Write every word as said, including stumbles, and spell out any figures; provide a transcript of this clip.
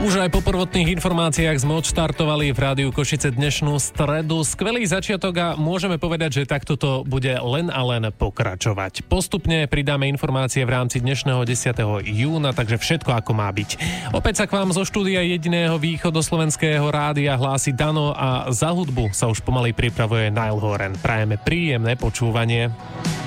Už aj po prvotných informáciách sme odštartovali v Rádiu Košice dnešnú stredu. Skvelý začiatok a môžeme povedať, že takto to bude len a len pokračovať. Postupne pridáme informácie v rámci dnešného desiateho júna, takže všetko ako má byť. Opäť sa k vám zo štúdia jediného východoslovenského rádia hlási Dano a za hudbu sa už pomaly pripravuje Niall Horan. Prajeme príjemné počúvanie.